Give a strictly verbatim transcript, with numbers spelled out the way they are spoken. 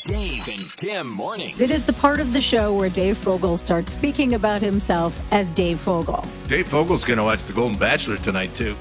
Dave and Tim mornings. It is the part of the show where Dave Fogel starts speaking about himself as Dave Fogel. Dave Fogel's going to watch The Golden Bachelor tonight, too.